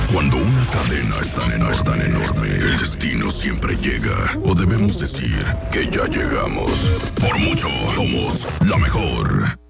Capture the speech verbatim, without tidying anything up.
Cuando una cadena es tan enorme, es tan enorme, el destino siempre llega. O debemos decir que ya llegamos. Por mucho, somos la mejor.